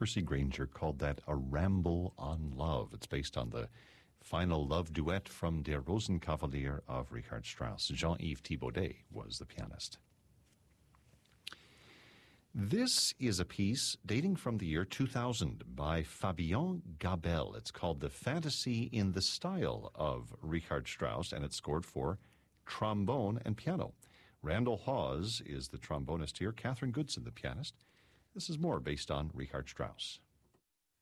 Percy Grainger called that a ramble on love. It's based on the final love duet from Der Rosenkavalier of Richard Strauss. Jean-Yves Thibaudet was the pianist. This is a piece dating from the year 2000 by Fabien Gabel. It's called The Fantasy in the Style of Richard Strauss, and it's scored for trombone and piano. Randall Hawes is the trombonist here, Catherine Goodson the pianist. This is more based on Richard Strauss.